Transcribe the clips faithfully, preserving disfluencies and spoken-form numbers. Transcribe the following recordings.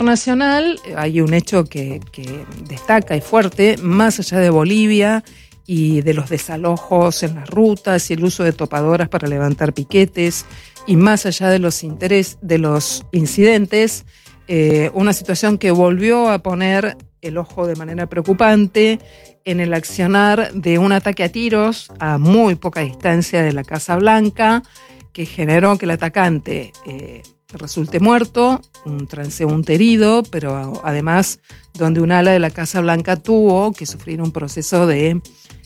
internacional hay un hecho que, que destaca y fuerte, más allá de Bolivia y de los desalojos en las rutas y el uso de topadoras para levantar piquetes, y más allá de los, interes, de los incidentes, eh, una situación que volvió a poner el ojo de manera preocupante en el accionar de un ataque a tiros a muy poca distancia de la Casa Blanca, que generó que el atacante eh, resulte muerto, un transeúnte herido, pero además donde un ala de la Casa Blanca tuvo que sufrir un proceso de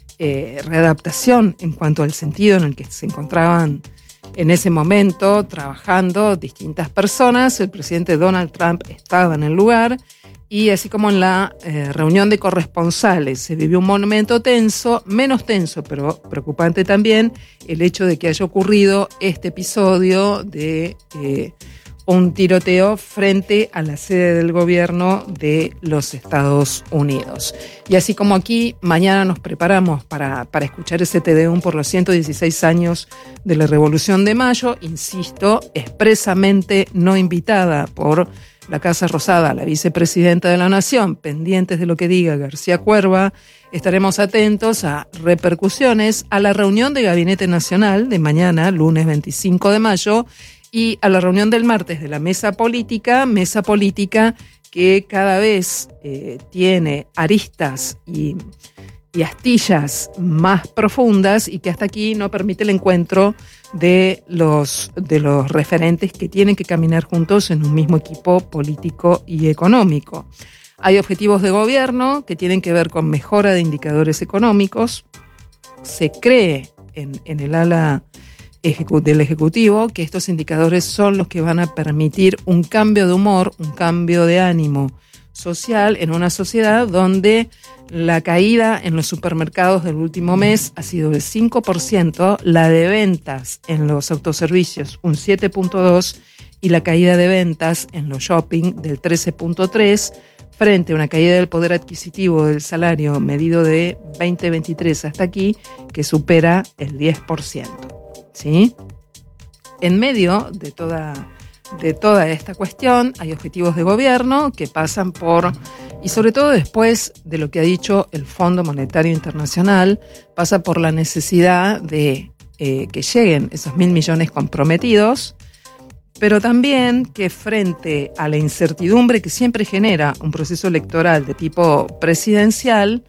eh, readaptación en cuanto al sentido en el que se encontraban en ese momento trabajando distintas personas. El presidente Donald Trump estaba en el lugar y así como en la eh, reunión de corresponsales se vivió un momento tenso, menos tenso pero preocupante también el hecho de que haya ocurrido este episodio de eh, un tiroteo frente a la sede del gobierno de los Estados Unidos. Y así como aquí, mañana nos preparamos para, para escuchar ese Te Deum por los ciento dieciséis años de la Revolución de Mayo, insisto, expresamente no invitada por la Casa Rosada, la vicepresidenta de la Nación, pendientes de lo que diga García Cuerva. Estaremos atentos a repercusiones a la reunión de Gabinete Nacional de mañana, lunes veinticinco de mayo, y a la reunión del martes de la mesa política, mesa política que cada vez eh, tiene aristas y, y astillas más profundas y que hasta aquí no permite el encuentro de los, de los referentes que tienen que caminar juntos en un mismo equipo político y económico. Hay objetivos de gobierno que tienen que ver con mejora de indicadores económicos. Se cree en, en el ala del Ejecutivo que estos indicadores son los que van a permitir un cambio de humor, un cambio de ánimo social en una sociedad donde la caída en los supermercados del último mes ha sido del cinco por ciento, la de ventas en los autoservicios un siete punto dos por ciento y la caída de ventas en los shopping del trece punto tres por ciento, frente a una caída del poder adquisitivo del salario medido de veinte veintitrés hasta aquí que supera el diez por ciento. ¿Sí? En medio de toda, de toda esta cuestión hay objetivos de gobierno que pasan por, y sobre todo después de lo que ha dicho el Fondo Monetario Internacional, pasa por la necesidad de eh, que lleguen esos mil millones comprometidos, pero también que frente a la incertidumbre que siempre genera un proceso electoral de tipo presidencial,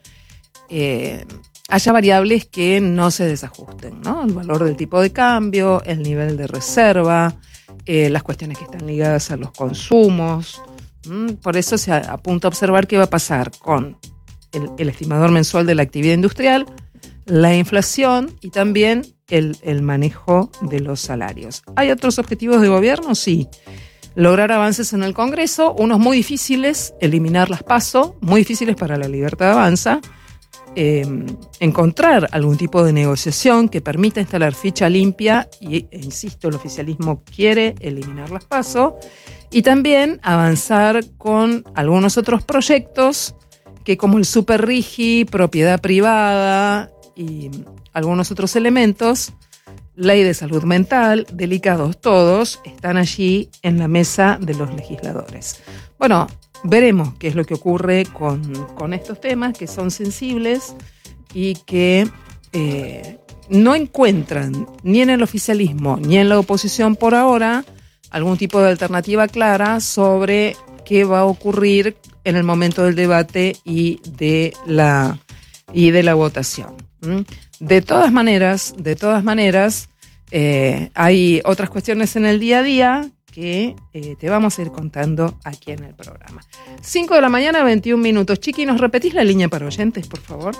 eh, haya variables que no se desajusten, ¿no? El valor del tipo de cambio, el nivel de reserva, eh, las cuestiones que están ligadas a los consumos. ¿Mm? Por eso se apunta a observar qué va a pasar con el, el estimador mensual de la actividad industrial, la inflación y también el, el manejo de los salarios. ¿Hay otros objetivos de gobierno? Sí. Lograr avances en el Congreso, unos muy difíciles, eliminar las PASO, muy difíciles para la Libertad Avanza. Eh, encontrar algún tipo de negociación que permita instalar ficha limpia y, e insisto, el oficialismo quiere eliminar las PASO, y también avanzar con algunos otros proyectos que, como el Superrigi, propiedad privada y algunos otros elementos, ley de salud mental, delicados todos, están allí en la mesa de los legisladores. Bueno, veremos qué es lo que ocurre con, con estos temas que son sensibles y que eh, no encuentran ni en el oficialismo ni en la oposición por ahora algún tipo de alternativa clara sobre qué va a ocurrir en el momento del debate y de la, y de la votación. ¿Mm? De todas maneras, de todas maneras, eh, hay otras cuestiones en el día a día que eh, te vamos a ir contando aquí en el programa. cinco de la mañana, veintiún minutos. Chiqui, ¿nos repetís la línea para oyentes, por favor?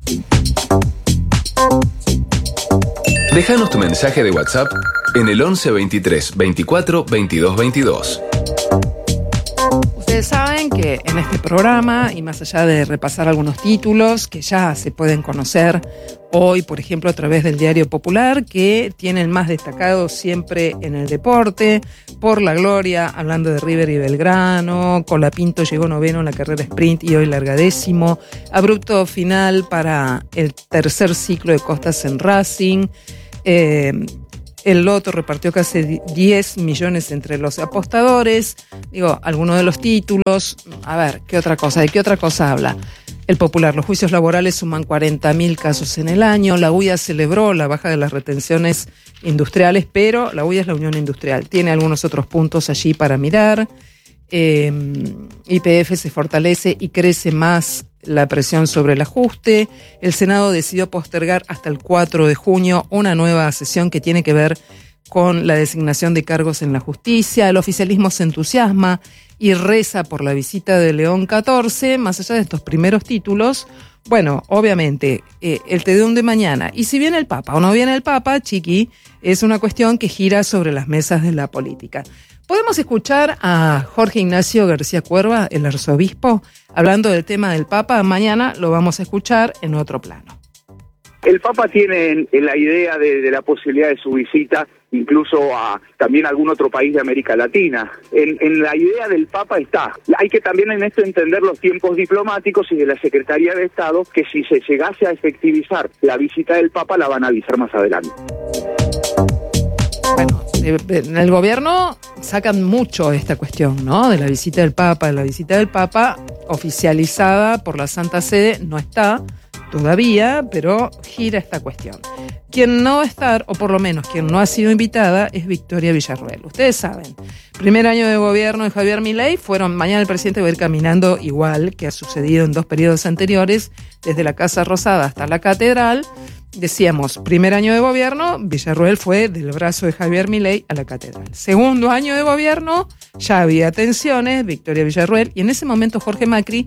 Déjanos tu mensaje de WhatsApp en el once veintitrés veinticuatro veintidós veintidós. Ustedes saben que en este programa, y más allá de repasar algunos títulos que ya se pueden conocer hoy, por ejemplo, a través del Diario Popular, que tienen más destacado siempre en el deporte, por la gloria, hablando de River y Belgrano, Colapinto llegó noveno en la carrera sprint y hoy larga décimo, abrupto final para el tercer ciclo de Costas en Racing, eh, el loto repartió casi diez millones entre los apostadores. Digo, algunos de los títulos. A ver, ¿qué otra cosa? ¿De qué otra cosa habla? El Popular, los juicios laborales suman cuarenta mil casos en el año. La U I A celebró la baja de las retenciones industriales, pero la U I A es la Unión Industrial. Tiene algunos otros puntos allí para mirar. Eh, Y P F se fortalece y crece más la presión sobre el ajuste. El Senado decidió postergar hasta el cuatro de junio una nueva sesión que tiene que ver con la designación de cargos en la justicia. El oficialismo se entusiasma y reza por la visita de León catorce, más allá de estos primeros títulos. Bueno, obviamente, eh, el Te Deum de mañana, y si viene el Papa o no viene el Papa, chiqui, es una cuestión que gira sobre las mesas de la política. Podemos escuchar a Jorge Ignacio García Cuerva, el arzobispo, hablando del tema del Papa. Mañana lo vamos a escuchar en otro plano. El Papa tiene en, en la idea de, de la posibilidad de su visita incluso a también a algún otro país de América Latina. En, en la idea del Papa está. Hay que también en esto entender los tiempos diplomáticos y de la Secretaría de Estado, que si se llegase a efectivizar la visita del Papa la van a avisar más adelante. Bueno, en el gobierno sacan mucho esta cuestión, ¿no? De la visita del Papa. La visita del Papa, oficializada por la Santa Sede, no está todavía, pero gira esta cuestión. Quien no va a estar, o por lo menos quien no ha sido invitada, es Victoria Villarruel. Ustedes saben, primer año de gobierno de Javier Milei, fueron, mañana el presidente va a ir caminando igual que ha sucedido en dos periodos anteriores, desde la Casa Rosada hasta la Catedral. Decíamos, primer año de gobierno, Villarruel fue del brazo de Javier Milei a la Catedral. Segundo año de gobierno, ya había tensiones, Victoria Villarruel, y en ese momento Jorge Macri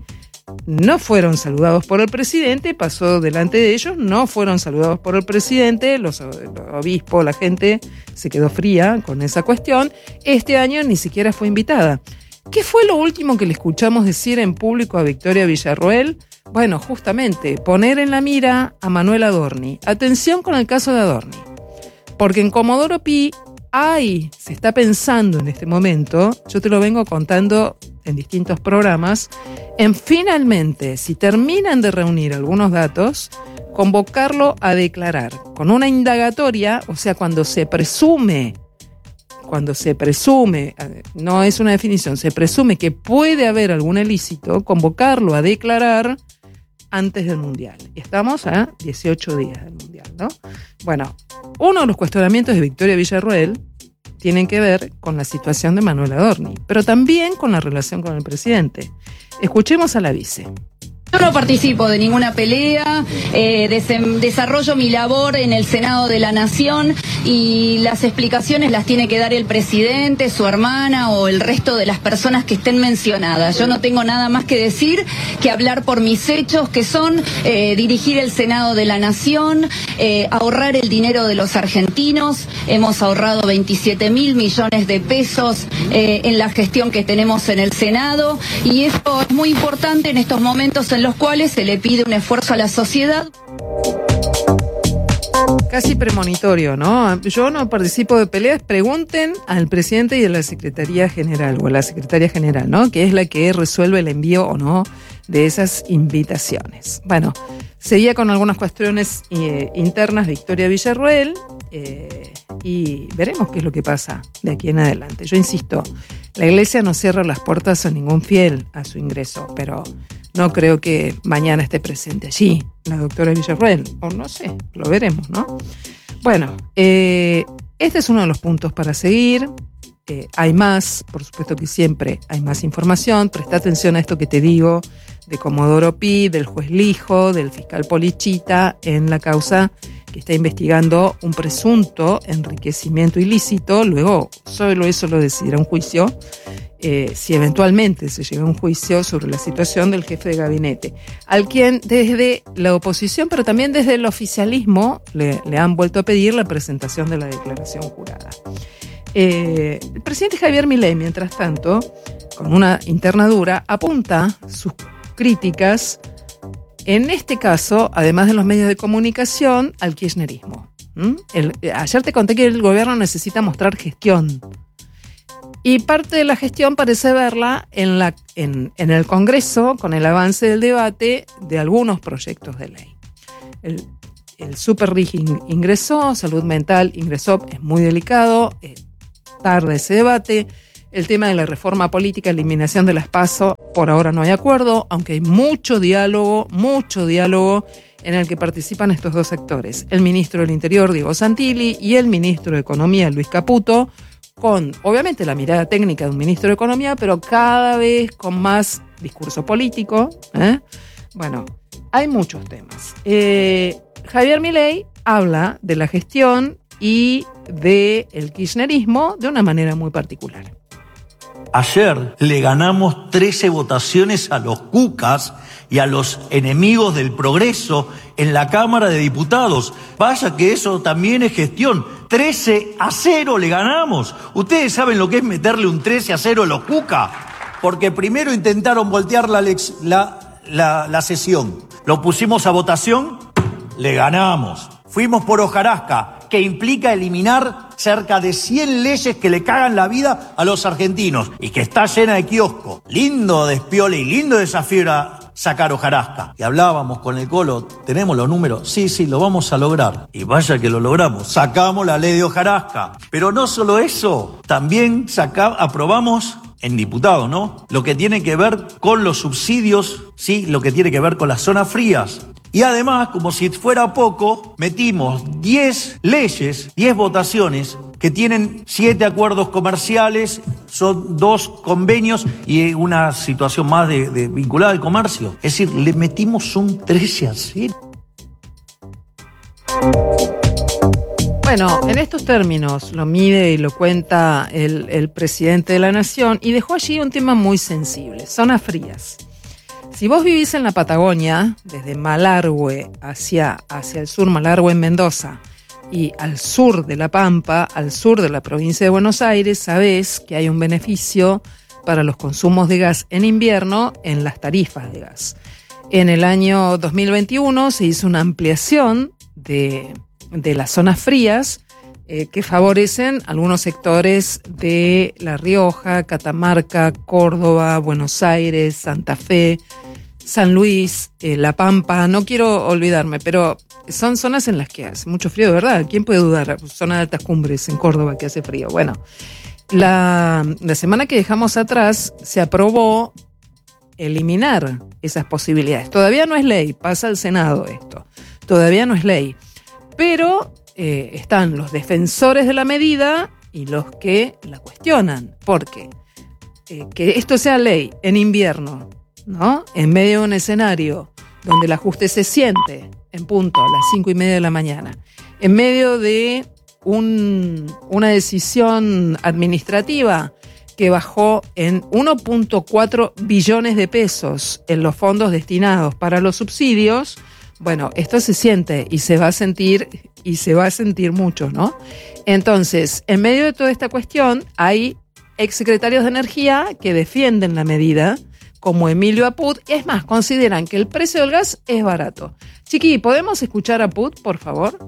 no fueron saludados por el presidente, pasó delante de ellos, no fueron saludados por el presidente, los, los obispos, la gente se quedó fría con esa cuestión. Este año ni siquiera fue invitada. ¿Qué fue lo último que le escuchamos decir en público a Victoria Villarruel? Bueno, justamente, poner en la mira a Manuel Adorni. Atención con el caso de Adorni, porque en Comodoro Pi hay, se está pensando en este momento, yo te lo vengo contando en distintos programas, en finalmente, si terminan de reunir algunos datos, convocarlo a declarar con una indagatoria, o sea, cuando se presume, cuando se presume, no es una definición, se presume que puede haber algún ilícito, convocarlo a declarar antes del Mundial. Y estamos a dieciocho días del Mundial, ¿no? Bueno, uno de los cuestionamientos de Victoria Villarruel tienen que ver con la situación de Manuel Adorni, pero también con la relación con el presidente. Escuchemos a la vice. Yo no participo de ninguna pelea, eh, des- desarrollo mi labor en el Senado de la Nación y las explicaciones las tiene que dar el presidente, su hermana o el resto de las personas que estén mencionadas. Yo no tengo nada más que decir que hablar por mis hechos, que son eh, dirigir el Senado de la Nación, eh, ahorrar el dinero de los argentinos. Hemos ahorrado veintisiete mil millones de pesos eh, en la gestión que tenemos en el Senado, y esto es muy importante en estos momentos en los cuales se le pide un esfuerzo a la sociedad. Casi premonitorio, ¿no? Yo no participo de peleas, pregunten al presidente y a la Secretaría General, o a la Secretaria General, ¿no? Que es la que resuelve el envío o no de esas invitaciones. Bueno, seguía con algunas cuestiones eh, internas Victoria Villarruel, eh, y veremos qué es lo que pasa de aquí en adelante. Yo insisto, la Iglesia no cierra las puertas a ningún fiel a su ingreso, pero no creo que mañana esté presente allí la doctora Villarruel, o no sé, lo veremos, ¿no? Bueno, eh, este es uno de los puntos para seguir. Eh, hay más, por supuesto que siempre hay más información. Presta atención a esto que te digo de Comodoro Pi, del juez Lijo, del fiscal Polichita, en la causa que está investigando un presunto enriquecimiento ilícito. Luego, solo eso lo decidirá un juicio, eh, si eventualmente se llega a un juicio sobre la situación del jefe de gabinete, al quien desde la oposición, pero también desde el oficialismo, le, le han vuelto a pedir la presentación de la declaración jurada. Eh, el presidente Javier Milei, mientras tanto, con una interna dura, apunta sus críticas, en este caso, además de los medios de comunicación, al kirchnerismo. ¿Mm? El, ayer te conté que el gobierno necesita mostrar gestión. Y parte de la gestión parece verla en, la, en, en el Congreso, con el avance del debate de algunos proyectos de ley. El, el Super Rigi ingresó, salud mental ingresó, es muy delicado, eh, tarde ese debate. El tema de la reforma política, eliminación de las PASO, por ahora no hay acuerdo, aunque hay mucho diálogo, mucho diálogo en el que participan estos dos sectores. El ministro del Interior, Diego Santilli, y el ministro de Economía, Luis Caputo, con obviamente la mirada técnica de un ministro de Economía, pero cada vez con más discurso político. ¿eh? Bueno, hay muchos temas. Eh, Javier Milei habla de la gestión y del kirchnerismo de una manera muy particular. Ayer le ganamos trece votaciones a los cucas y a los enemigos del progreso en la Cámara de Diputados. Vaya que eso también es gestión. trece a cero le ganamos. ¿Ustedes saben lo que es meterle un trece a cero a los cucas? Porque primero intentaron voltear la, lex, la, la, la sesión. Lo pusimos a votación, le ganamos. Fuimos por hojarasca, que implica eliminar cerca de cien leyes que le cagan la vida a los argentinos y que está llena de kioscos. Lindo despiole y lindo desafío era sacar hojarasca. Y hablábamos con el Colo, ¿tenemos los números? Sí, sí, lo vamos a lograr. Y vaya que lo logramos. Sacamos la ley de hojarasca. Pero no solo eso, también saca, aprobamos en diputado, ¿no? Lo que tiene que ver con los subsidios, sí, lo que tiene que ver con las zonas frías. Y además, como si fuera poco, metimos diez leyes, diez votaciones que tienen siete acuerdos comerciales, son dos convenios y una situación más de, de vinculada al comercio. Es decir, le metimos un trece a cero. Bueno, en estos términos lo mide y lo cuenta el, el presidente de la Nación y dejó allí un tema muy sensible, zonas frías. Si vos vivís en la Patagonia, desde Malargüe hacia, hacia el sur, Malargüe en Mendoza, y al sur de La Pampa, al sur de la provincia de Buenos Aires, sabés que hay un beneficio para los consumos de gas en invierno en las tarifas de gas. En el año dos mil veintiuno se hizo una ampliación de, de las zonas frías eh, que favorecen algunos sectores de La Rioja, Catamarca, Córdoba, Buenos Aires, Santa Fe, San Luis, eh, La Pampa, no quiero olvidarme, pero son zonas en las que hace mucho frío, de verdad. ¿Quién puede dudar? Zona de altas cumbres en Córdoba que hace frío. Bueno, la, la semana que dejamos atrás se aprobó eliminar esas posibilidades. Todavía no es ley, pasa al Senado esto. Todavía no es ley. Pero eh, están los defensores de la medida y los que la cuestionan. ¿Por qué? Eh, que esto sea ley en invierno, ¿no? En medio de un escenario donde el ajuste se siente en punto a las cinco y media de la mañana, en medio de un, una decisión administrativa que bajó en uno punto cuatro billones de pesos en los fondos destinados para los subsidios. Bueno, esto se siente y se va a sentir, y se va a sentir mucho, ¿no? Entonces, en medio de toda esta cuestión, hay exsecretarios de Energía que defienden la medida, como Emilio Apud. Es más, consideran que el precio del gas es barato. Chiqui, ¿podemos escuchar a Apud, por favor?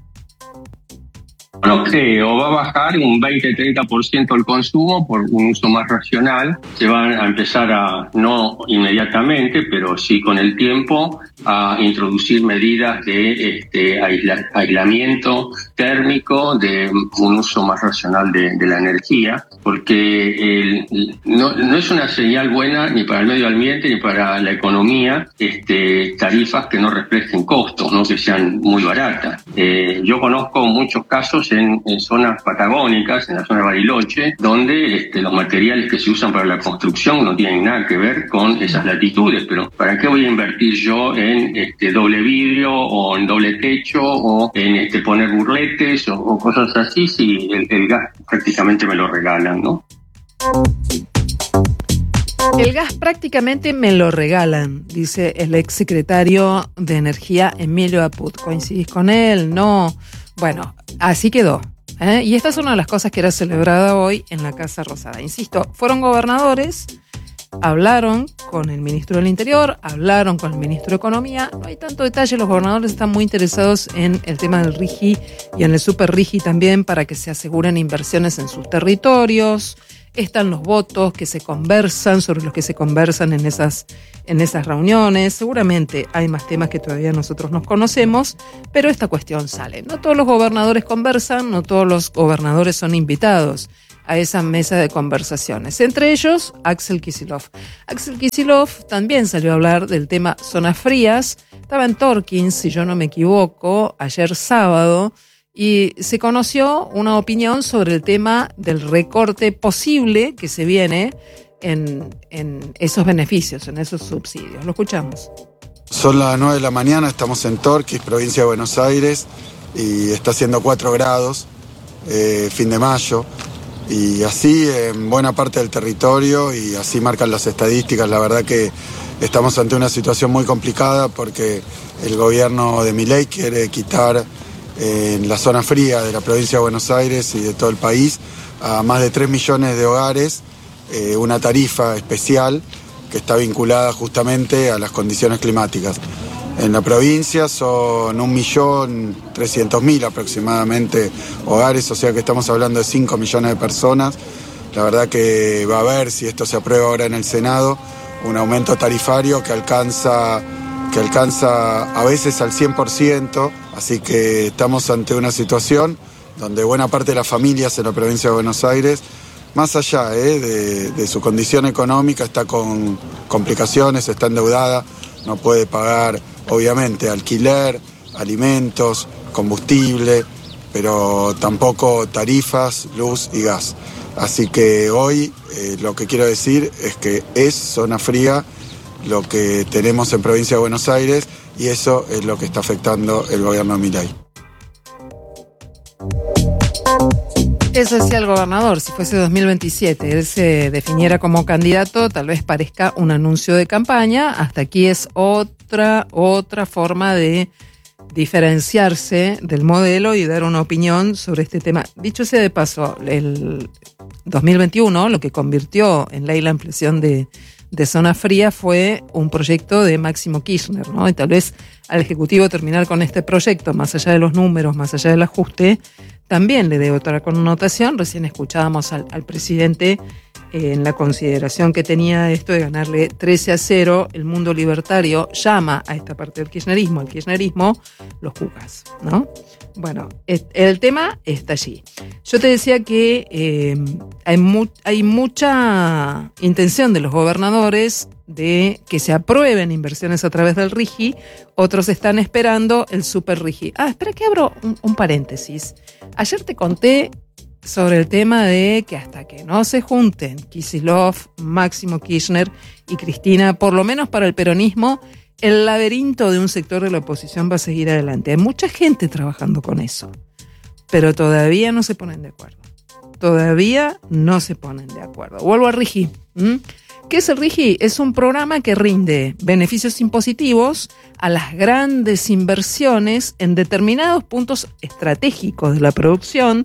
No creo, va a bajar un veinte a treinta por ciento el consumo por un uso más racional. Se van a empezar a, no inmediatamente, pero sí con el tiempo, a introducir medidas de este, aisla, aislamiento térmico, de un uso más racional de, de la energía, porque el, no, no es una señal buena ni para el medio ambiente ni para la economía, este, tarifas que no reflejen costos, no que sean muy baratas. Eh, yo conozco muchos casos En, en zonas patagónicas, en la zona de Bariloche, donde este, los materiales que se usan para la construcción no tienen nada que ver con esas latitudes, pero ¿para qué voy a invertir yo en este, doble vidrio o en doble techo o en este, poner burletes o, o cosas así si el, el gas prácticamente me lo regalan, ¿no? El gas prácticamente me lo regalan, dice el exsecretario de Energía Emilio Apud. ¿Coincidís con él? No. Bueno, así quedó. ¿eh? Y esta es una de las cosas que era celebrada hoy en la Casa Rosada. Insisto, fueron gobernadores, hablaron con el ministro del Interior, hablaron con el ministro de Economía. No hay tanto detalle, los gobernadores están muy interesados en el tema del RIGI y en el Super RIGI también para que se aseguren inversiones en sus territorios. están los votos que se conversan, sobre los que se conversan en esas, en esas reuniones. Seguramente hay más temas que todavía nosotros no conocemos, pero esta cuestión sale. No todos los gobernadores conversan, no todos los gobernadores son invitados a esa mesa de conversaciones. Entre ellos, Axel Kicillof. Axel Kicillof también salió a hablar del tema zonas frías. Estaba en Torkins, si yo no me equivoco, ayer sábado, y se conoció una opinión sobre el tema del recorte posible que se viene en, en esos beneficios, en esos subsidios. Lo escuchamos. Son las nueve de la mañana, estamos en Torkins, provincia de Buenos Aires, y está haciendo cuatro grados, eh, fin de mayo. Y así en buena parte del territorio, y así marcan las estadísticas. La verdad que estamos ante una situación muy complicada porque el gobierno de Milei quiere quitar eh, en la zona fría de la provincia de Buenos Aires y de todo el país a más de tres millones de hogares eh, una tarifa especial que está vinculada justamente a las condiciones climáticas. En la provincia son un millón trescientos mil aproximadamente hogares, o sea que estamos hablando de cinco millones de personas. La verdad que va a haber, si esto se aprueba ahora en el Senado, un aumento tarifario que alcanza, que alcanza a veces al cien por ciento, así que estamos ante una situación donde buena parte de las familias en la provincia de Buenos Aires, más allá eh, de, de su condición económica, está con complicaciones, está endeudada, no puede pagar obviamente alquiler, alimentos, combustible, pero tampoco tarifas, luz y gas. Así que hoy eh, lo que quiero decir es que es zona fría lo que tenemos en provincia de Buenos Aires, y eso es lo que está afectando el gobierno de Milei. Eso decía el gobernador. Si fuese dos mil veintisiete, él se definiera como candidato, tal vez parezca un anuncio de campaña. Hasta aquí es otra, otra forma de diferenciarse del modelo y dar una opinión sobre este tema. Dicho sea de paso, el dos mil veintiuno lo que convirtió en ley la ampliación de, de zona fría fue un proyecto de Máximo Kirchner, ¿no? Y tal vez al Ejecutivo terminar con este proyecto, más allá de los números, más allá del ajuste, también le dé otra connotación. Recién escuchábamos al, al presidente eh, en la consideración que tenía esto de ganarle trece a cero. El mundo libertario llama a esta parte del kirchnerismo, al kirchnerismo, los cucas, ¿no? Bueno, es, el tema está allí. Yo te decía que eh, hay, mu- hay mucha intención de los gobernadores de que se aprueben inversiones a través del RIGI. Otros están esperando el super RIGI. Ah, espera que abro un, un paréntesis. Ayer te conté sobre el tema de que hasta que no se junten Kicillof, Máximo Kirchner y Cristina, por lo menos para el peronismo, el laberinto de un sector de la oposición va a seguir adelante. Hay mucha gente trabajando con eso, pero todavía no se ponen de acuerdo. Todavía no se ponen de acuerdo. Vuelvo al RIGI. ¿Mm? ¿Qué es el RIGI? Es un programa que rinde beneficios impositivos a las grandes inversiones en determinados puntos estratégicos de la producción,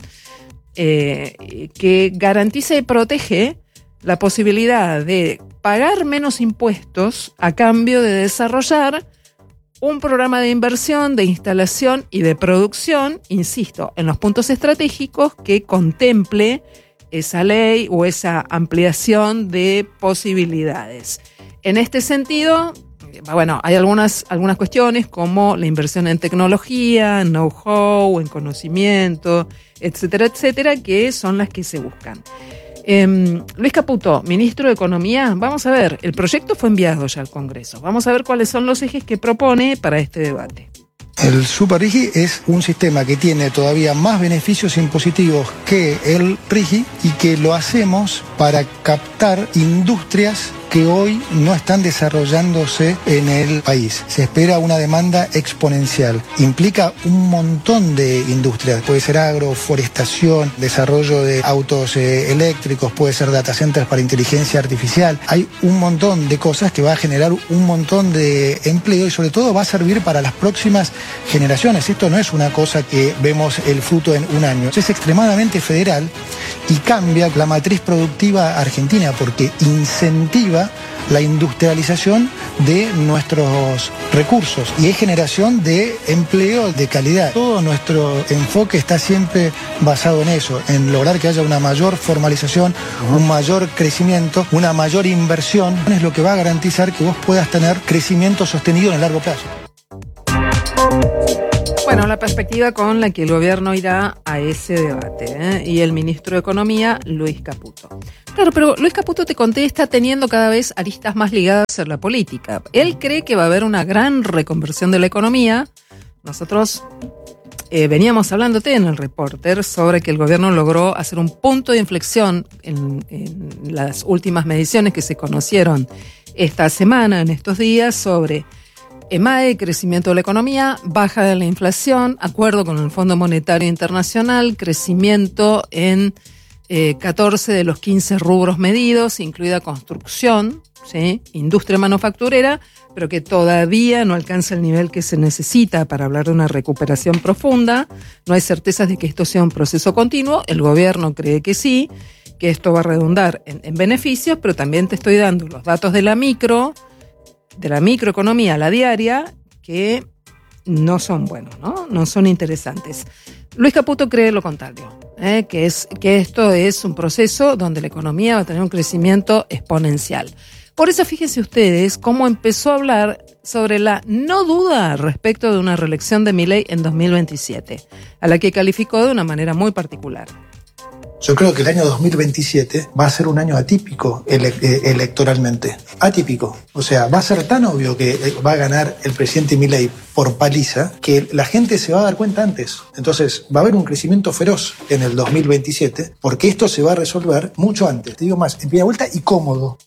eh, que garantiza y protege la posibilidad de pagar menos impuestos a cambio de desarrollar un programa de inversión, de instalación y de producción, insisto, en los puntos estratégicos que contemple esa ley o esa ampliación de posibilidades. En este sentido, bueno, hay algunas, algunas cuestiones como la inversión en tecnología, en know-how, en conocimiento, etcétera, etcétera, que son las que se buscan. Eh, Luis Caputo, ministro de Economía, vamos a ver, el proyecto fue enviado ya al Congreso. Vamos a ver cuáles son los ejes que propone para este debate. El Super RIGI es un sistema que tiene todavía más beneficios impositivos que el RIGI y que lo hacemos para captar industrias que hoy no están desarrollándose en el país. Se espera una demanda exponencial. Implica un montón de industrias. Puede ser agro, forestación, desarrollo de autos eh, eléctricos, puede ser data centers para inteligencia artificial. Hay un montón de cosas que va a generar un montón de empleo y sobre todo va a servir para las próximas generaciones. Esto no es una cosa que vemos el fruto en un año. Es extremadamente federal y cambia la matriz productiva argentina porque incentiva la industrialización de nuestros recursos y es generación de empleo de calidad. Todo nuestro enfoque está siempre basado en eso, en lograr que haya una mayor formalización, uh-huh. un mayor crecimiento, una mayor inversión. Es lo que va a garantizar que vos puedas tener crecimiento sostenido en el largo plazo. Bueno, la perspectiva con la que el gobierno irá a ese debate, ¿eh? Y el ministro de Economía, Luis Caputo. Claro, pero Luis Caputo, te conté, está teniendo cada vez aristas más ligadas a la política. Él cree que va a haber una gran reconversión de la economía. Nosotros eh, veníamos hablándote en el Reporter sobre que el gobierno logró hacer un punto de inflexión en, en las últimas mediciones que se conocieron esta semana, en estos días, sobre E M A E, crecimiento de la economía, baja de la inflación, acuerdo con el Fondo Monetario Internacional, crecimiento en eh, catorce de los quince rubros medidos, incluida construcción, ¿sí? Industria manufacturera, pero que todavía no alcanza el nivel que se necesita para hablar de una recuperación profunda. No hay certezas de que esto sea un proceso continuo. El gobierno cree que sí, que esto va a redundar en, en beneficios, pero también te estoy dando los datos de la micro, de la microeconomía, la diaria, que no son buenos, ¿no? No son interesantes. Luis Caputo cree lo contrario, ¿eh? que, es, que esto es un proceso donde la economía va a tener un crecimiento exponencial. Por eso fíjense ustedes cómo empezó a hablar sobre la no duda respecto de una reelección de Milei en dos mil veintisiete, a la que calificó de una manera muy particular. Yo creo que el año dos mil veintisiete va a ser un año atípico ele- electoralmente. Atípico. O sea, va a ser tan obvio que va a ganar el presidente Milei por paliza que la gente se va a dar cuenta antes. Entonces, va a haber un crecimiento feroz en el dos mil veintisiete porque esto se va a resolver mucho antes. Te digo más, en primera vuelta y cómodo.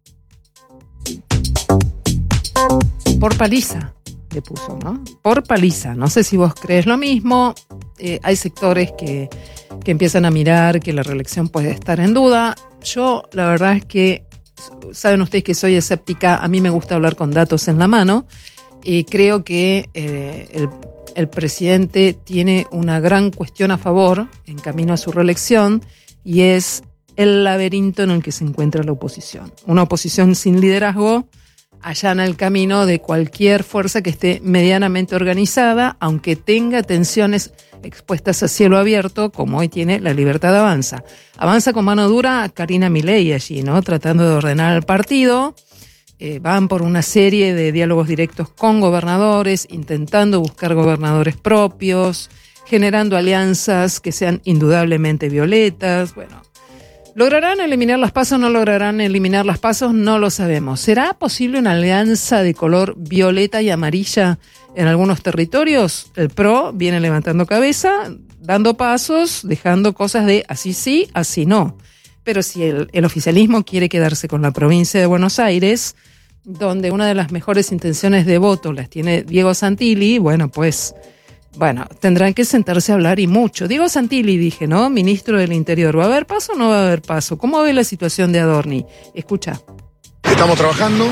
Por paliza, le puso, ¿no? Por paliza. No sé si vos crees lo mismo. Eh, hay sectores que, que empiezan a mirar que la reelección puede estar en duda. Yo, la verdad es que, saben ustedes que soy escéptica, a mí me gusta hablar con datos en la mano, y creo que eh, el, el presidente tiene una gran cuestión a favor en camino a su reelección, y es el laberinto en el que se encuentra la oposición. Una oposición sin liderazgo allana el camino de cualquier fuerza que esté medianamente organizada, aunque tenga tensiones expuestas a cielo abierto, como hoy tiene La Libertad Avanza. Avanza con mano dura a Karina Milei allí, ¿no? Tratando de ordenar al partido. Eh, van por una serie de diálogos directos con gobernadores, intentando buscar gobernadores propios, generando alianzas que sean indudablemente violetas. Bueno, ¿lograrán eliminar las PASO o no lograrán eliminar las PASO? No lo sabemos. ¿Será posible una alianza de color violeta y amarilla en algunos territorios? El P R O viene levantando cabeza, dando pasos, dejando cosas de así sí, así no. Pero si el, el oficialismo quiere quedarse con la provincia de Buenos Aires, donde una de las mejores intenciones de voto las tiene Diego Santilli, bueno, pues... Bueno, tendrán que sentarse a hablar y mucho. Diego Santilli, dije, ¿no? Ministro del Interior. ¿Va a haber paso o no va a haber paso? ¿Cómo ve la situación de Adorni? Escucha. Estamos trabajando.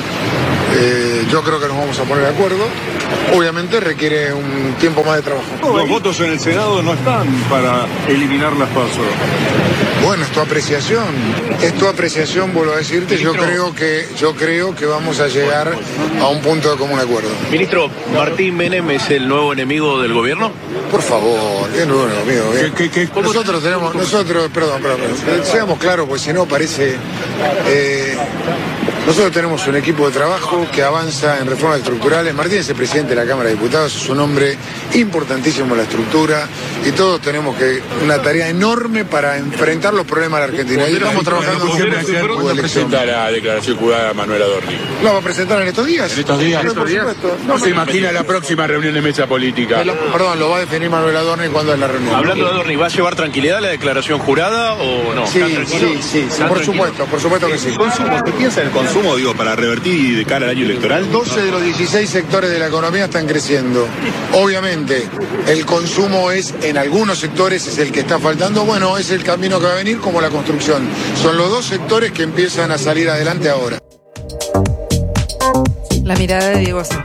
Eh, yo creo que nos vamos a poner de acuerdo. Obviamente requiere un tiempo más de trabajo. Los votos en el Senado no están para eliminar las PASO. Bueno, es tu apreciación. Es tu apreciación, vuelvo a decirte. Yo creo que yo creo que vamos a llegar a un punto de común acuerdo. Ministro, ¿Martín Menem es el nuevo enemigo del gobierno? Por favor, ¿qué nuevo enemigo? ¿Qué, qué, qué? Nosotros tenemos, nosotros, perdón, perdón, perdón, seamos claros, porque si no parece... Eh, Nosotros tenemos un equipo de trabajo que avanza en reformas estructurales. Martín es el presidente de la Cámara de Diputados, es un hombre importantísimo en la estructura y todos tenemos que una tarea enorme para enfrentar los problemas de la Argentina. Y estamos trabajando en ¿Cuándo presenta la declaración jurada Manuel Adorni? ¿Lo va a presentar en estos días? ¿En estos días? Pero, por supuesto. ¿No se imagina la próxima reunión de mesa política? Perdón, lo va a definir Manuel Adorni cuando es la reunión. Hablando de Adorni, ¿va a llevar tranquilidad la declaración jurada o no? Sí, sí, sí, sí, por supuesto, por supuesto que sí. ¿Qué piensa del consumo, digo, para revertir y de cara al año electoral? doce de los dieciséis sectores de la economía están creciendo. Obviamente, el consumo es, en algunos sectores, es el que está faltando. Bueno, es el camino que va a venir, como la construcción. Son los dos sectores que empiezan a salir adelante ahora. La mirada de Diego Santilli.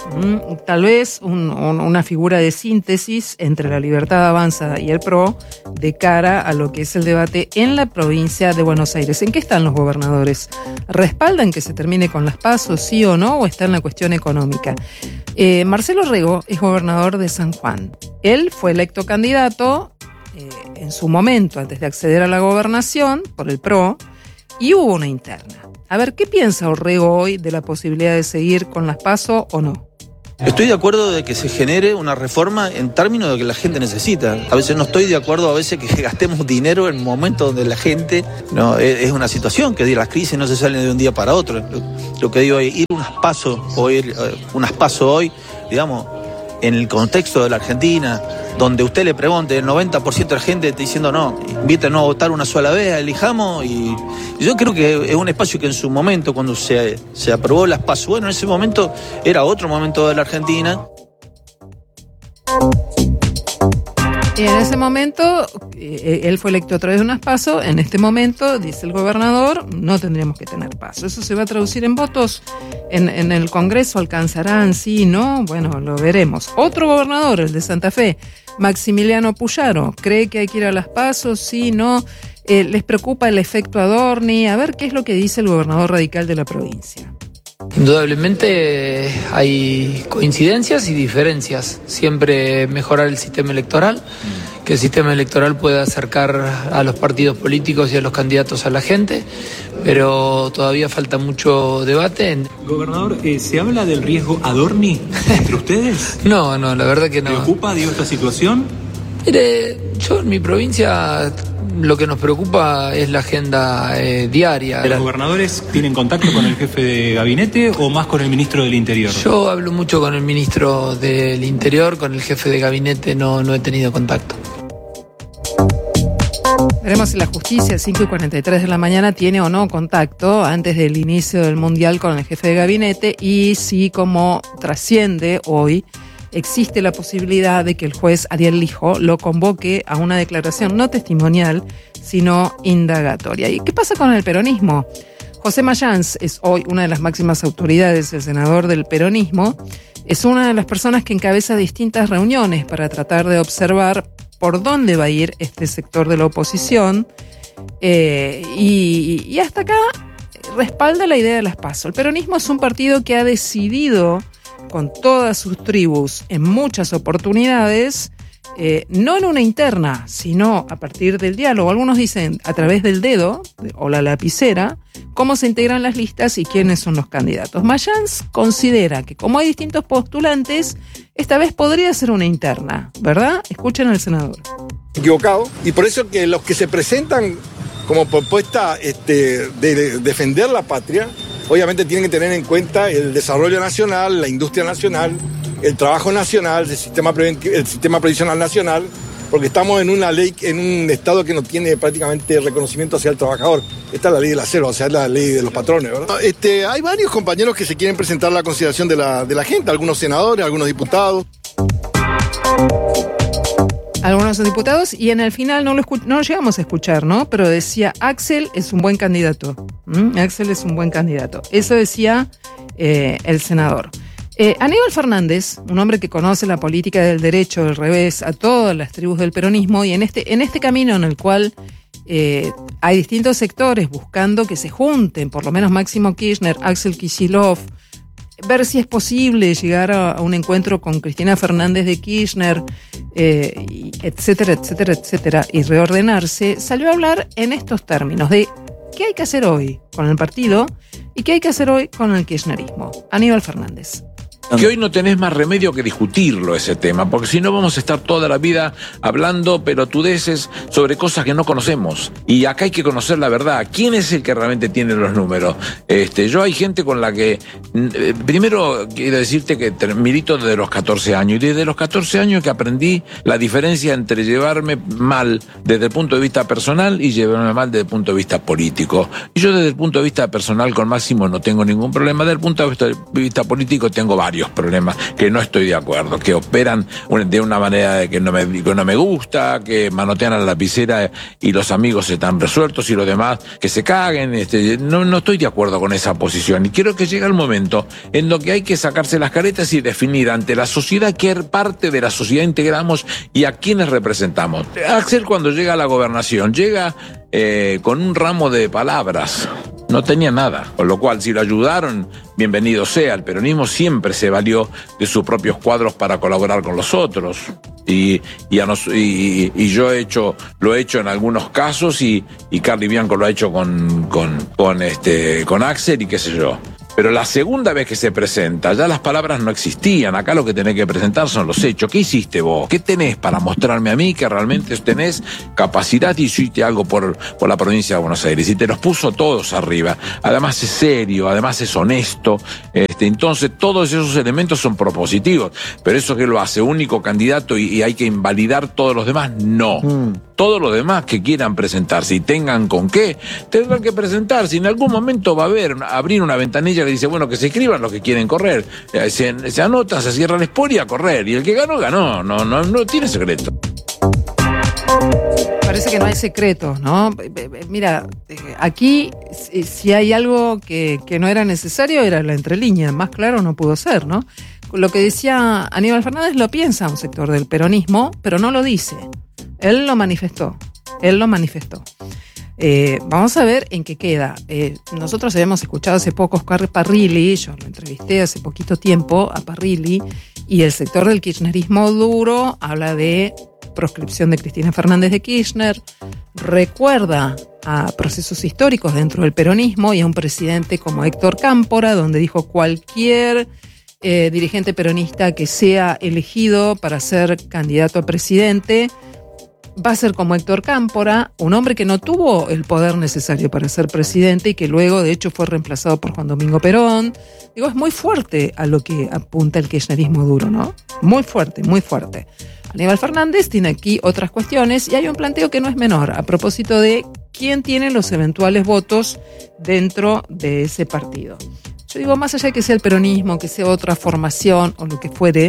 Tal vez un, un, una figura de síntesis entre la Libertad Avanza y el P R O de cara a lo que es el debate en la provincia de Buenos Aires. ¿En qué están los gobernadores? ¿Respaldan que se termine con las PASO, sí o no, o está en la cuestión económica? Eh, Marcelo Rego es gobernador de San Juan. Él fue electo candidato eh, en su momento, antes de acceder a la gobernación, por el P R O, y hubo una interna. A ver, ¿qué piensa Orrego hoy de la posibilidad de seguir con las PASO o no? Estoy de acuerdo de que se genere una reforma en términos de que la gente necesita. A veces no estoy de acuerdo a veces que gastemos dinero en momentos donde la gente no es una situación que las crisis no se salen de un día para otro. Lo, lo que digo es ir unas pasos o ir unas pasos hoy, digamos, en el contexto de la Argentina, donde usted le pregunte, el noventa por ciento de la gente está diciendo no, invítenos a votar una sola vez, elijamos, y, y yo creo que es un espacio que en su momento, cuando se, se aprobó las PASO, bueno, en ese momento era otro momento de la Argentina. En ese momento, eh, él fue electo a través de unas PASO. En este momento, dice el gobernador, no tendríamos que tener PASO. ¿Eso se va a traducir en votos en, en el Congreso? ¿Alcanzarán? Sí, no. Bueno, lo veremos. Otro gobernador, el de Santa Fe, Maximiliano Puyaro, ¿cree que hay que ir a las PASO? Sí, no. Eh, ¿Les preocupa el efecto Adorni? A ver qué es lo que dice el gobernador radical de la provincia. Indudablemente hay coincidencias y diferencias. Siempre mejorar el sistema electoral, que el sistema electoral pueda acercar a los partidos políticos y a los candidatos a la gente, pero todavía falta mucho debate. Gobernador, eh, ¿se habla del riesgo Adorni entre ustedes? No, no, la verdad que no. ¿Le preocupa, digo, esta situación? Mire, yo en mi provincia lo que nos preocupa es la agenda eh, diaria. ¿Los gobernadores tienen contacto con el jefe de gabinete o más con el ministro del Interior? Yo hablo mucho con el ministro del Interior, con el jefe de gabinete no, no he tenido contacto. Veremos si la justicia, cinco y cuarenta y tres de la mañana, tiene o no contacto antes del inicio del Mundial con el jefe de gabinete, y si, como trasciende hoy, existe la posibilidad de que el juez Ariel Lijo lo convoque a una declaración no testimonial, sino indagatoria. ¿Y qué pasa con el peronismo? José Mayans es hoy una de las máximas autoridades, el senador del peronismo. Es una de las personas que encabeza distintas reuniones para tratar de observar por dónde va a ir este sector de la oposición. Eh, y, y hasta acá respalda la idea de las PASO. El peronismo es un partido que ha decidido, con todas sus tribus, en muchas oportunidades, eh, no en una interna, sino a partir del diálogo. Algunos dicen a través del dedo o la lapicera, cómo se integran las listas y quiénes son los candidatos. Mayans considera que, como hay distintos postulantes, esta vez podría ser una interna, ¿verdad? Escuchen al senador. Equivocado, y por eso que los que se presentan como propuesta este, de defender la patria, obviamente tienen que tener en cuenta el desarrollo nacional, la industria nacional, el trabajo nacional, el sistema, el sistema previsional nacional, porque estamos en una ley, en un estado que no tiene prácticamente reconocimiento hacia el trabajador. Esta es la ley del acero, o sea, es la ley de los patrones, ¿verdad? Este, hay varios compañeros que se quieren presentar a la consideración de la, de la gente, algunos senadores, algunos diputados. Algunos diputados, y en el final no lo, escu- no lo llegamos a escuchar, ¿no? Pero decía, Axel es un buen candidato. ¿Mm? Axel es un buen candidato. Eso decía eh, el senador. Eh, Aníbal Fernández, un hombre que conoce la política del derecho del revés a todas las tribus del peronismo, y en este, en este camino en el cual eh, hay distintos sectores buscando que se junten, por lo menos Máximo Kirchner, Axel Kicillof, ver si es posible llegar a, a un encuentro con Cristina Fernández de Kirchner, eh, y etcétera, etcétera, etcétera, y reordenarse, salió a hablar en estos términos de qué hay que hacer hoy con el partido y qué hay que hacer hoy con el kirchnerismo. Aníbal Fernández. Que hoy no tenés más remedio que discutirlo ese tema, porque si no vamos a estar toda la vida hablando pelotudeces sobre cosas que no conocemos. Y acá hay que conocer la verdad. ¿Quién es el que realmente tiene los números? Este, yo hay gente con la que... Eh, primero quiero decirte que milito desde los catorce años, y desde los catorce años que aprendí la diferencia entre llevarme mal desde el punto de vista personal y llevarme mal desde el punto de vista político. Y yo desde el punto de vista personal con Máximo no tengo ningún problema, desde el punto de vista, de vista político tengo varios serios problemas, que no estoy de acuerdo, que operan de una manera que no me, que no me gusta, que manotean a la lapicera y los amigos están resueltos y los demás que se caguen. Este, no, no estoy de acuerdo con esa posición y quiero que llegue el momento en lo que hay que sacarse las caretas y definir ante la sociedad qué parte de la sociedad integramos y a quiénes representamos. Axel, cuando llega a la gobernación, llega eh, con un ramo de palabras. No tenía nada, con lo cual si lo ayudaron, bienvenido sea. El peronismo siempre se valió de sus propios cuadros para colaborar con los otros. Y, y, a nos, y, y yo he hecho, lo he hecho en algunos casos y, y Carly Bianco lo ha hecho con, con, con, este, con Axel y qué sé yo. Pero la segunda vez que se presenta, ya las palabras no existían. Acá lo que tenés que presentar son los hechos. ¿Qué hiciste vos? ¿Qué tenés para mostrarme a mí que realmente tenés capacidad y hiciste algo por, por la provincia de Buenos Aires? Y te los puso todos arriba. Además es serio, además es honesto. Este, entonces todos esos elementos son propositivos. Pero eso que lo hace único candidato y, y hay que invalidar todos los demás, no. Mm. Todos los demás que quieran presentarse y tengan con qué, tendrán que presentarse. En algún momento va a haber, abrir una ventanilla que dice, bueno, que se escriban los que quieren correr. Se, se anotan, se cierra el spoiler a correr. Y el que ganó, ganó. No, no, no tiene secreto. Parece que no hay secretos, ¿no? Mira, aquí si hay algo que, que no era necesario era la entrelínea. Más claro no pudo ser, ¿no? Lo que decía Aníbal Fernández lo piensa un sector del peronismo, pero no lo dice. Él lo manifestó, él lo manifestó. Eh, vamos a ver en qué queda. Eh, nosotros habíamos escuchado hace poco a Oscar Parrilli, yo lo entrevisté hace poquito tiempo a Parrilli, y el sector del kirchnerismo duro habla de proscripción de Cristina Fernández de Kirchner, recuerda a procesos históricos dentro del peronismo y a un presidente como Héctor Cámpora, donde dijo cualquier eh, dirigente peronista que sea elegido para ser candidato a presidente va a ser como Héctor Cámpora, un hombre que no tuvo el poder necesario para ser presidente y que luego, de hecho, fue reemplazado por Juan Domingo Perón. Digo, es muy fuerte a lo que apunta el kirchnerismo duro, ¿no? Muy fuerte, muy fuerte. Aníbal Fernández tiene aquí otras cuestiones y hay un planteo que no es menor a propósito de quién tiene los eventuales votos dentro de ese partido. Yo digo, más allá de que sea el peronismo, que sea otra formación o lo que fuere,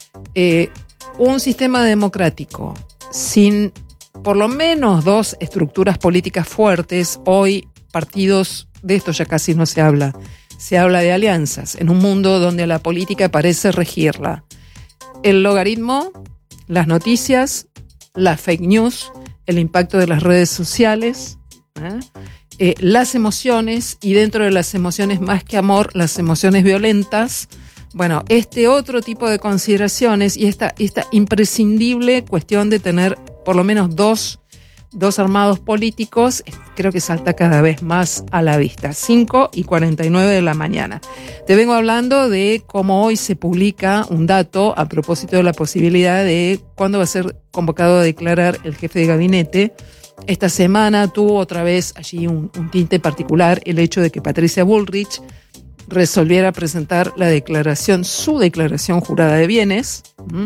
eh, un sistema democrático sin por lo menos dos estructuras políticas fuertes, hoy partidos de esto ya casi no se habla, se habla de alianzas, en un mundo donde la política parece regirla. El logaritmo, las noticias, las fake news, el impacto de las redes sociales, ¿eh? Eh, las emociones, y dentro de las emociones más que amor, las emociones violentas. Bueno, este otro tipo de consideraciones y esta, esta imprescindible cuestión de tener por lo menos dos, dos armados políticos, creo que salta cada vez más a la vista. cinco y cuarenta y nueve de la mañana. Te vengo hablando de cómo hoy se publica un dato a propósito de la posibilidad de cuándo va a ser convocado a declarar el jefe de gabinete. Esta semana tuvo otra vez allí un, un tinte particular el hecho de que Patricia Bullrich resolviera presentar la declaración, su declaración jurada de bienes.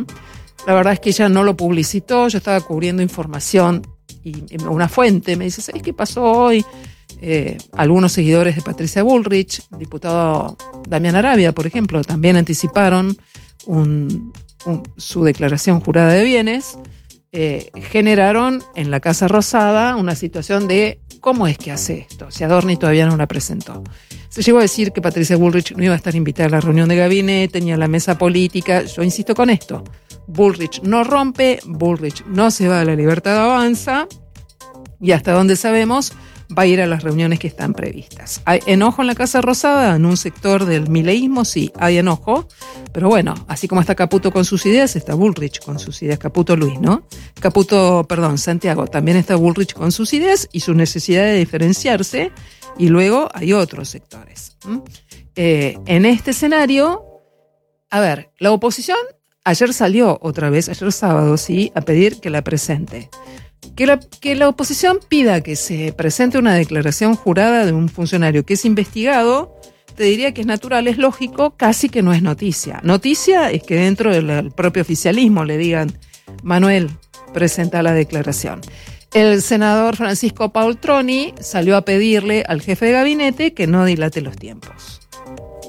La verdad es que ella no lo publicitó, yo estaba cubriendo información y una fuente me dice, ¿sabes qué pasó hoy? Eh, algunos seguidores de Patricia Bullrich, el diputado Damián Arabia, por ejemplo, también anticiparon un, un, su declaración jurada de bienes. Eh, generaron en la Casa Rosada una situación de ¿cómo es que hace esto? Si Adorni todavía no la presentó. Se llegó a decir que Patricia Bullrich no iba a estar invitada a la reunión de gabinete ni a la mesa política. Yo insisto con esto. Bullrich no rompe, Bullrich no se va a la Libertad Avanza y hasta donde sabemos va a ir a las reuniones que están previstas. ¿Hay enojo en la Casa Rosada? En un sector del mileísmo sí, hay enojo, pero bueno, así como está Caputo con sus ideas, está Bullrich con sus ideas, Caputo Luis, ¿no? Caputo, perdón, Santiago, también está Bullrich con sus ideas y su necesidad de diferenciarse, y luego hay otros sectores. ¿Mm? Eh, en este escenario, a ver, la oposición ayer salió otra vez, ayer sábado, sí, a pedir que la presente. Que la, que la oposición pida que se presente una declaración jurada de un funcionario que es investigado, te diría que es natural, es lógico, casi que no es noticia. Noticia es que dentro del propio oficialismo le digan, Manuel, presenta la declaración. El senador Francisco Paul Troni salió a pedirle al jefe de gabinete que no dilate los tiempos.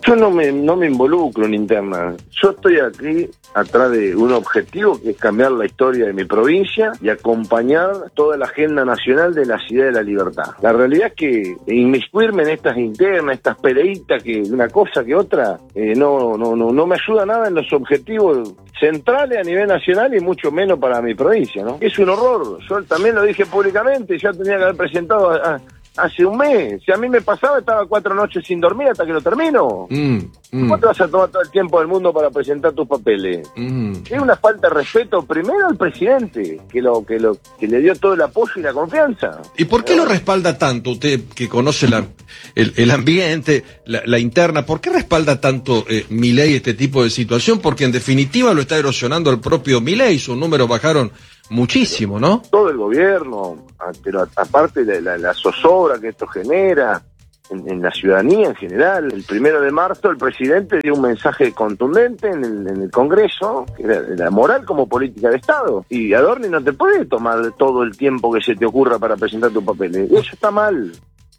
Yo no me, no me involucro en interna. Yo estoy aquí atrás de un objetivo que es cambiar la historia de mi provincia y acompañar toda la agenda nacional de la ciudad de la libertad. La realidad es que inmiscuirme en estas internas, estas peleitas, que una cosa que otra, eh, no, no, no, no me ayuda nada en los objetivos centrales a nivel nacional y mucho menos para mi provincia, ¿no? Es un horror. Yo también lo dije públicamente, ya tenía que haber presentado a, a, hace un mes. Si a mí me pasaba, estaba cuatro noches sin dormir hasta que lo termino. Mm, mm. ¿Cómo te vas a tomar todo el tiempo del mundo para presentar tus papeles? Mm. Es una falta de respeto primero al presidente, que lo que lo que le dio todo el apoyo y la confianza. ¿Y por qué lo respalda tanto usted, que conoce la, el, el ambiente, la, la interna? ¿Por qué respalda tanto eh, Milei este tipo de situación? Porque en definitiva lo está erosionando el propio Milei. Sus números bajaron muchísimo, ¿no? Todo el gobierno, pero aparte de la, la zozobra que esto genera en, en la ciudadanía en general. El primero de marzo el presidente dio un mensaje contundente en el, en el Congreso, que era la moral como política de Estado. Y Adorni no te puede tomar todo el tiempo que se te ocurra para presentar tus papeles. Eso está mal.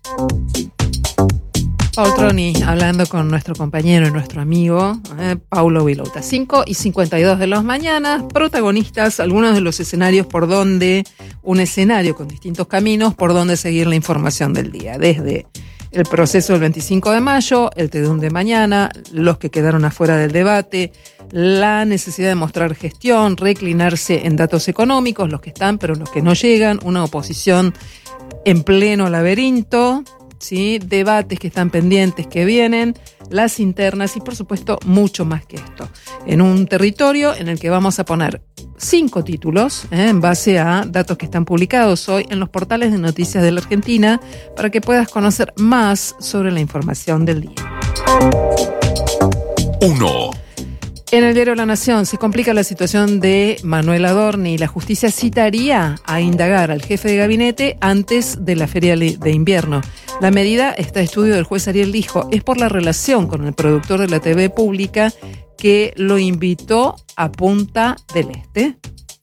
Paul Troni, hablando con nuestro compañero y nuestro amigo, eh, Paulo Vilouta. cinco y cincuenta y dos de las mañanas, protagonistas, algunos de los escenarios por donde, un escenario con distintos caminos por donde seguir la información del día. Desde el proceso del veinticinco de mayo, el Te Deum de mañana, los que quedaron afuera del debate, la necesidad de mostrar gestión, reclinarse en datos económicos, los que están pero los que no llegan, una oposición en pleno laberinto, ¿sí? Debates que están pendientes, que vienen, las internas y por supuesto mucho más que esto. En un territorio en el que vamos a poner cinco títulos ¿eh? en base a datos que están publicados hoy en los portales de noticias de la Argentina para que puedas conocer más sobre la información del día. Uno. En el diario La Nación se complica la situación de Manuel Adorni. La justicia citaría a indagar al jefe de gabinete antes de la feria de invierno. La medida está a estudio del juez Ariel Lijo. Es por la relación con el productor de la T V pública que lo invitó a Punta del Este.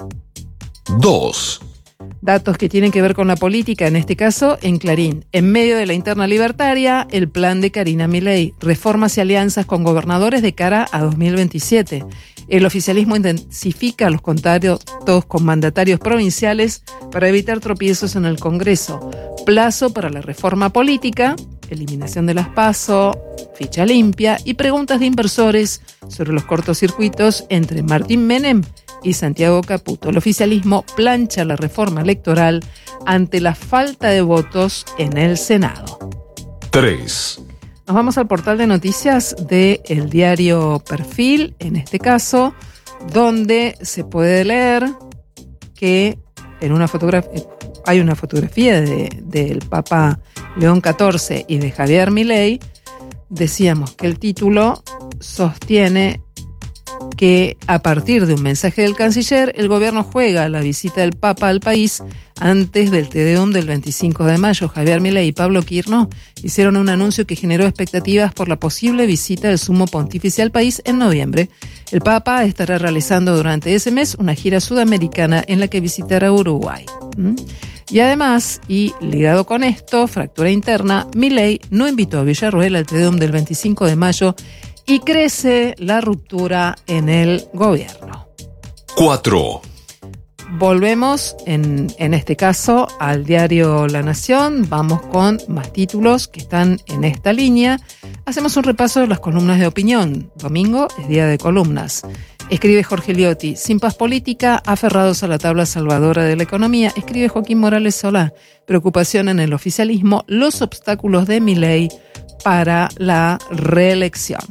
Dos. Datos que tienen que ver con la política, en este caso en Clarín. En medio de la interna libertaria, el plan de Karina Milei, reformas y alianzas con gobernadores de cara a dos mil veintisiete. El oficialismo intensifica los contactos con mandatarios provinciales para evitar tropiezos en el Congreso. Plazo para la reforma política, eliminación de las PASO, ficha limpia y preguntas de inversores sobre los cortocircuitos entre Martín Menem y Santiago Caputo. El oficialismo plancha la reforma electoral ante la falta de votos en el Senado. Tres. Nos vamos al portal de noticias del diario Perfil, en este caso, donde se puede leer que en una fotografía hay una fotografía de, del Papa León catorce y de Javier Milei. Decíamos que el título sostiene que a partir de un mensaje del canciller, el gobierno juega la visita del Papa al país antes del Te Deum del veinticinco de mayo. Javier Milei y Pablo Quirno hicieron un anuncio que generó expectativas por la posible visita del sumo pontífice al país en noviembre. El Papa estará realizando durante ese mes una gira sudamericana en la que visitará Uruguay. ¿Mm? Y además, y ligado con esto, fractura interna, Milei no invitó a Villarroel al Te Deum del veinticinco de mayo y crece la ruptura en el gobierno. Cuatro. Volvemos, en, en este caso, al diario La Nación. Vamos con más títulos que están en esta línea. Hacemos un repaso de las columnas de opinión. Domingo es día de columnas. Escribe Jorge Liotti, sin paz política, aferrados a la tabla salvadora de la economía. Escribe Joaquín Morales Solá, preocupación en el oficialismo, los obstáculos de Milei para la reelección.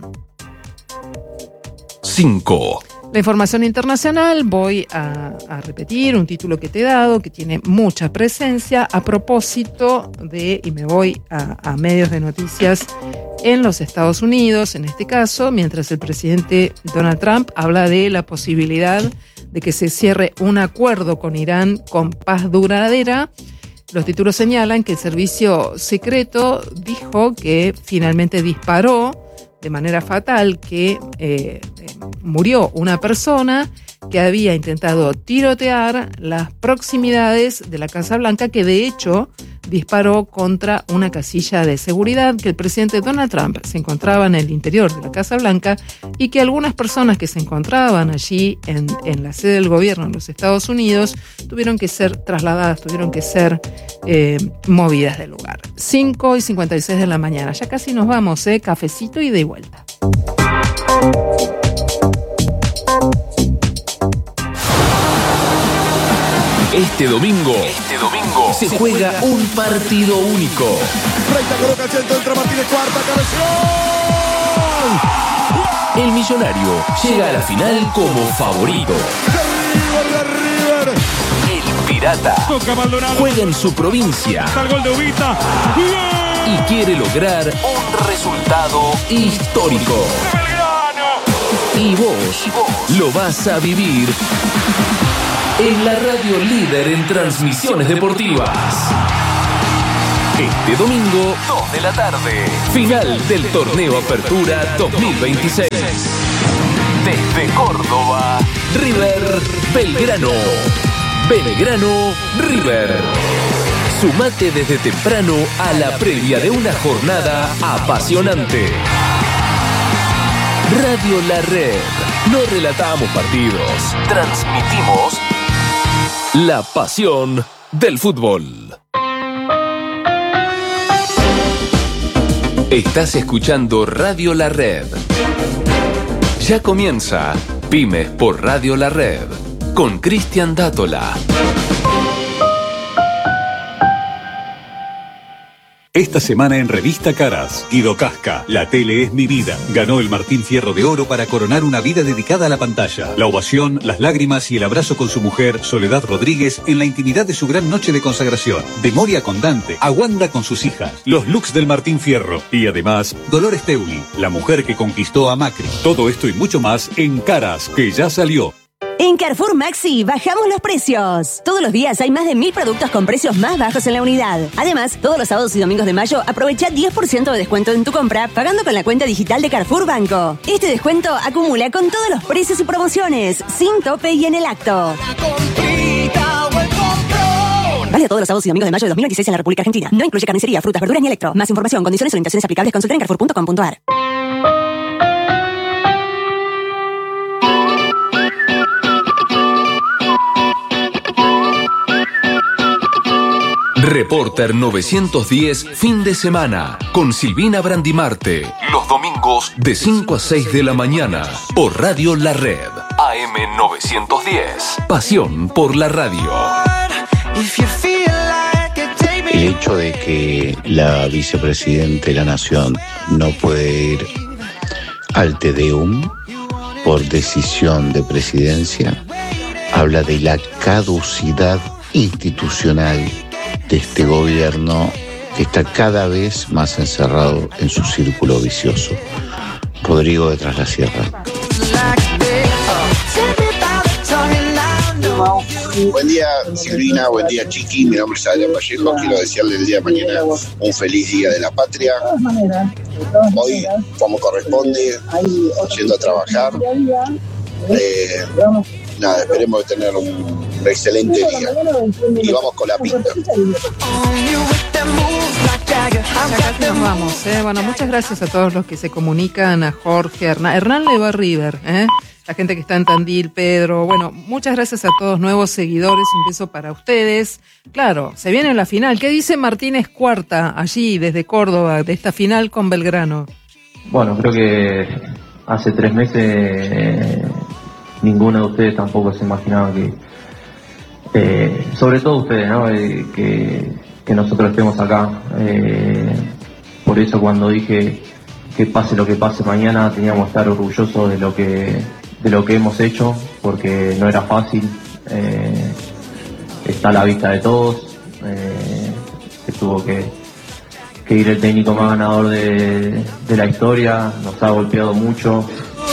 Cinco. La información internacional, voy a, a repetir un título que te he dado, que tiene mucha presencia, a propósito de, y me voy a, a medios de noticias en los Estados Unidos, en este caso, mientras el presidente Donald Trump habla de la posibilidad de que se cierre un acuerdo con Irán con paz duradera. Los títulos señalan que el servicio secreto dijo que finalmente disparó de manera fatal, que eh, murió una persona que había intentado tirotear las proximidades de la Casa Blanca, que de hecho disparó contra una casilla de seguridad que el presidente Donald Trump se encontraba en el interior de la Casa Blanca y que algunas personas que se encontraban allí en, en la sede del gobierno en los Estados Unidos tuvieron que ser trasladadas, tuvieron que ser eh, movidas del lugar. cinco y cincuenta y seis de la mañana, ya casi nos vamos, ¿eh? Cafecito y de vuelta. Este domingo, este domingo se juega un partido único. Reita coloca el centro, entra Martínez Cuarta, cabezón. El Millonario llega a la final como favorito. River, River. El Pirata juega en su provincia El gol de Ubita. y quiere lograr un resultado histórico. Y vos, y vos lo vas a vivir en la radio líder en transmisiones deportivas. Este domingo, dos de la tarde, final del torneo Apertura dos mil veintiséis. Desde Córdoba, River Belgrano. Belgrano River. Sumate desde temprano a la previa de una jornada apasionante. Radio La Red. No relatamos partidos, transmitimos la pasión del fútbol. Estás escuchando Radio La Red. Ya comienza Pymes por Radio La Red con Cristian Dátola. Esta semana en Revista Caras, Guido Casca, La tele es mi vida. Ganó el Martín Fierro de Oro para coronar una vida dedicada a la pantalla. La ovación, las lágrimas y el abrazo con su mujer, Soledad Rodríguez, en la intimidad de su gran noche de consagración. De Moria con Dante, a Wanda con sus hijas. Los looks del Martín Fierro. Y además, Dolores Teuli, la mujer que conquistó a Macri. Todo esto y mucho más en Caras, que ya salió. En Carrefour Maxi bajamos los precios. Todos los días hay más de mil productos con precios más bajos en la unidad. Además, todos los sábados y domingos de mayo aprovecha diez por ciento de descuento en tu compra pagando con la cuenta digital de Carrefour Banco. Este descuento acumula con todos los precios y promociones, sin tope y en el acto. Vale todos los sábados y domingos de mayo de dos mil veintiséis en la República Argentina. No incluye carnicería, frutas, verduras ni electro. Más información, condiciones y orientaciones aplicables, consulta en carrefour punto com punto a r. Reporter novecientos diez, fin de semana, con Silvina Brandimarte. Los domingos de cinco a seis de la mañana, por Radio La Red. A M novecientos diez. Pasión por la radio. El hecho de que la vicepresidenta de la Nación no puede ir al Te Deum por decisión de presidencia habla de la caducidad institucional de este gobierno que está cada vez más encerrado en su círculo vicioso. Rodrigo de Tras la Sierra. Buen día, Silvina, buen día, Chiqui. Mi nombre es Adrián Vallejo. Quiero desearle el día de mañana un feliz día de la patria. Hoy, como corresponde, yendo a trabajar. Eh, nada, esperemos tener un excelente día. Y vamos con la pinta. Nos vamos, ¿eh? Bueno, muchas gracias a todos los que se comunican, a Jorge, a Hernán. Hernán le va a River, ¿eh? La gente que está en Tandil, Pedro. Bueno, muchas gracias a todos nuevos seguidores. Un beso para ustedes. Claro, se viene la final. ¿Qué dice Martínez Cuarta allí desde Córdoba de esta final con Belgrano? Bueno, creo que hace tres meses eh, ninguno de ustedes tampoco se imaginaba que, eh, sobre todo ustedes, ¿no? Eh, que, que nosotros estemos acá. Eh, por eso cuando dije que pase lo que pase mañana teníamos que estar orgullosos de lo que de lo que hemos hecho, porque no era fácil. Eh, está a la vista de todos. Eh, que tuvo que, que ir el técnico más ganador de, de la historia, nos ha golpeado mucho.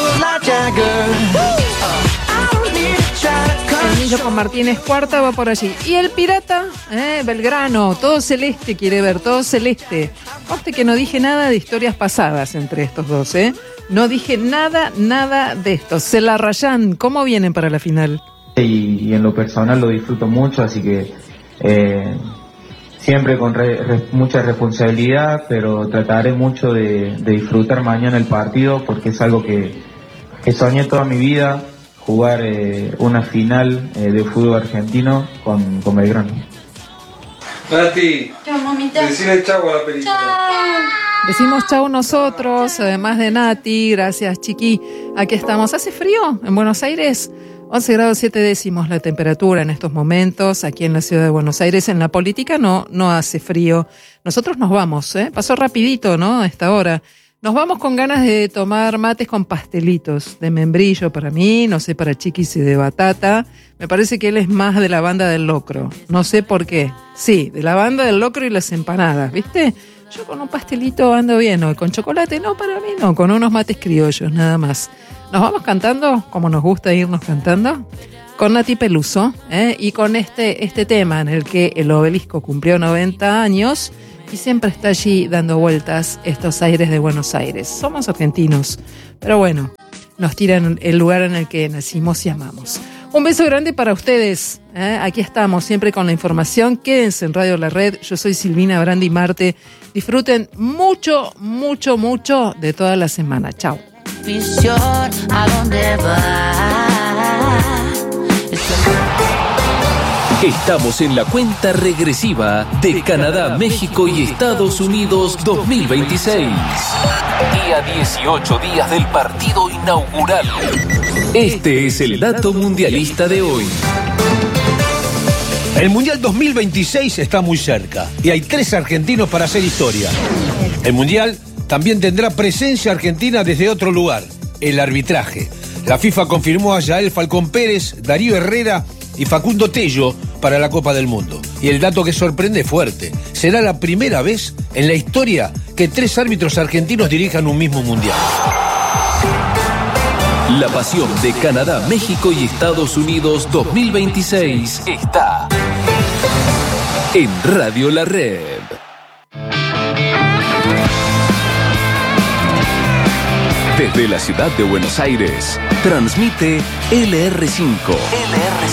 El niño con Martínez Cuarta va por allí. Y el Pirata, eh, Belgrano, todo celeste quiere ver, todo celeste. Oste que no dije nada de historias pasadas entre estos dos, ¿eh? No dije nada, nada de esto. Se la rayan, ¿cómo vienen para la final? Y, y en lo personal lo disfruto mucho, así que eh, siempre con re, re, mucha responsabilidad, pero trataré mucho de, de disfrutar mañana el partido porque es algo que, que soñé toda mi vida, jugar eh, una final eh, de fútbol argentino con, con Belgrano. Nati, Chao, mamita. decile chau a la película. Chao. Decimos chau nosotros, además de Nati, gracias Chiqui. Aquí estamos. ¿Hace frío en Buenos Aires? once grados siete décimos la temperatura en estos momentos aquí en la ciudad de Buenos Aires. En la política no, no hace frío. Nosotros nos vamos, ¿eh? Pasó rapidito, ¿no? A esta hora. Nos vamos con ganas de tomar mates con pastelitos de membrillo para mí, no sé para Chiquis y de batata. Me parece que él es más de la banda del locro. No sé por qué. Sí, de la banda del locro y las empanadas, ¿viste? Yo con un pastelito ando bien hoy. Con chocolate no, para mí no. Con unos mates criollos, nada más. Nos vamos cantando, como nos gusta irnos cantando, con Nati Peluso, ¿eh? Y con este, este tema en el que el obelisco cumplió noventa años y siempre está allí dando vueltas estos aires de Buenos Aires. Somos argentinos, pero bueno, nos tiran el lugar en el que nacimos y amamos. Un beso grande para ustedes, ¿eh? Aquí estamos siempre con la información. Quédense en Radio La Red. Yo soy Silvina Brandi Marte. Disfruten mucho, mucho, mucho de toda la semana. Chao. ¿A dónde va? Estamos en la cuenta regresiva de Canadá, México y Estados Unidos dos mil veintiséis. Día dieciocho días del partido inaugural. Este es el dato mundialista de hoy. El Mundial dos mil veintiséis está muy cerca y hay tres argentinos para hacer historia. El Mundial también tendrá presencia argentina desde otro lugar, el arbitraje. La FIFA confirmó a Yael Falcón Pérez, Darío Herrera y Facundo Tello para la Copa del Mundo. Y el dato que sorprende es fuerte. Será la primera vez en la historia que tres árbitros argentinos dirijan un mismo Mundial. La pasión de Canadá, México y Estados Unidos dos mil veintiséis está en Radio La Red. Desde la ciudad de Buenos Aires, transmite L R cinco. L R cinco.